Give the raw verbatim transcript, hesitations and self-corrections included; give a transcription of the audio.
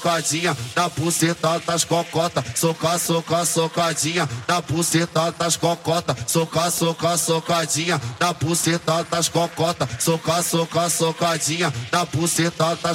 socadinha na buceta das cocota, soca, soca, socadinha na buceta das cocota, soca, soca, socadinha na buceta das cocota, soca, soca, socadinha na buceta das